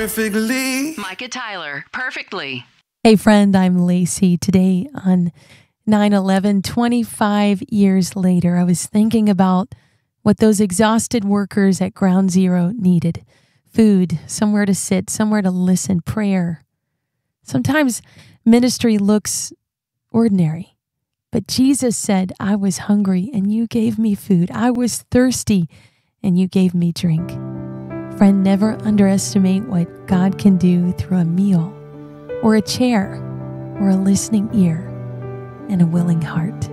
perfectly. Micah Tyler, Perfectly. Hey friend, I'm Lacey. Today on 9/11, 25 years later, I was thinking about what those exhausted workers at Ground Zero needed. Food, somewhere to sit, somewhere to listen, prayer. Sometimes ministry looks ordinary, but Jesus said, I was hungry and you gave me food. I was thirsty and you gave me drink. Friend, never underestimate what God can do through a meal or a chair or a listening ear and a willing heart.